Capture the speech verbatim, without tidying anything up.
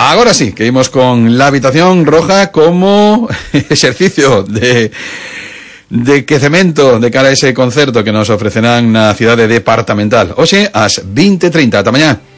Agora sí, que imos con la habitación roja como exercicio de de quecemento de cara a ese concerto que nos ofrecerán na cidade departamental. Hoxe, ás veinte e trinta. Ata mañá.